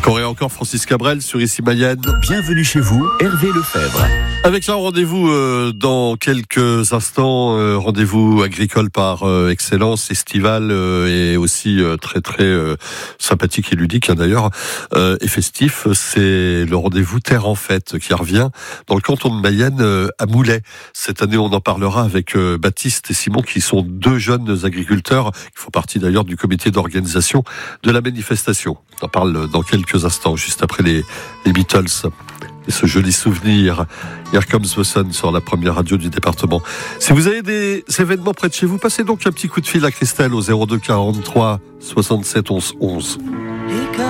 Encore et encore Francis Cabrel sur Ici Mayenne. Bienvenue chez vous, Hervé Lefebvre. Avec un rendez-vous dans quelques instants, rendez-vous agricole par excellence, estival et aussi très sympathique et ludique d'ailleurs, et festif. C'est le rendez-vous Terre en Fête qui revient dans le canton de Mayenne à Moulay. Cette année, on en parlera avec Baptiste et Simon qui sont deux jeunes agriculteurs qui font partie d'ailleurs du comité d'organisation de la manifestation. On en parle dans quelques instants, juste après les Beatles. Et ce joli souvenir, Here Comes the Sun sur la première radio du département. Si vous avez des événements près de chez vous, passez donc un petit coup de fil à Christelle au 02 43 67 11 11.